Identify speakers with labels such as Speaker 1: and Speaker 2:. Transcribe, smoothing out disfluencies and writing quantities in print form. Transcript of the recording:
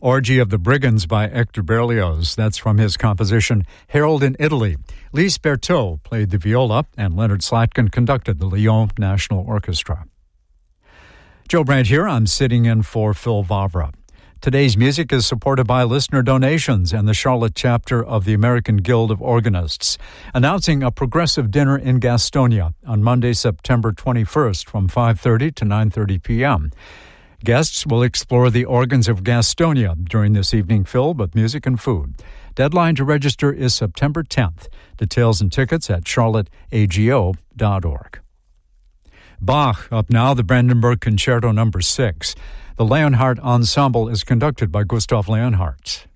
Speaker 1: Orgy of the Brigands by Hector Berlioz. That's from his composition Harold in Italy. Lise Berthaud played the viola, and Leonard Slatkin conducted the Lyon National Orchestra. Joe Brandt here. I'm sitting in for Phil Vavra. Today's music is supported by listener donations and the Charlotte chapter of the American Guild of Organists, announcing a progressive dinner in Gastonia on Monday, September 21st from 5:30 to 9:30 p.m. Guests will explore the organs of Gastonia during this evening filled with music and food. Deadline to register is September 10th. Details and tickets at charlotteago.org. Bach, up now, the Brandenburg Concerto No. 6. The Leonhardt Ensemble is conducted by Gustav Leonhardt.